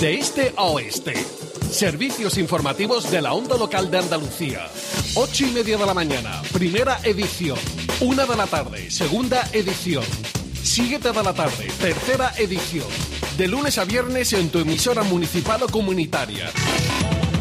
De este a oeste. Servicios informativos de la onda local de Andalucía. 8:30 de la mañana, primera edición. 1 de la tarde, segunda edición. 7 de la tarde, tercera edición. De lunes a viernes en tu emisora municipal o comunitaria.